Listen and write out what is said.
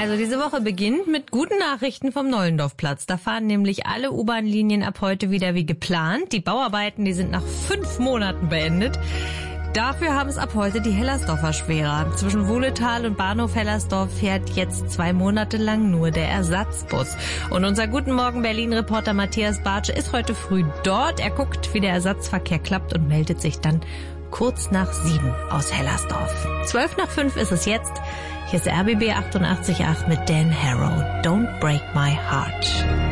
Also diese Woche beginnt mit guten Nachrichten vom Nollendorfplatz. Da fahren nämlich alle U-Bahn-Linien ab heute wieder wie geplant. Die Bauarbeiten, die sind nach 5 Monaten beendet. Dafür haben es ab heute die Hellersdorfer schwerer. Zwischen Wohletal und Bahnhof Hellersdorf fährt jetzt 2 Monate lang nur der Ersatzbus. Und unser Guten Morgen Berlin-Reporter Matthias Bartsche ist heute früh dort. Er guckt, wie der Ersatzverkehr klappt und meldet sich dann kurz nach 7 aus Hellersdorf. 12 nach 5 ist es jetzt. Hier ist der RBB 88.8 mit Dan Harrow. Don't break my heart.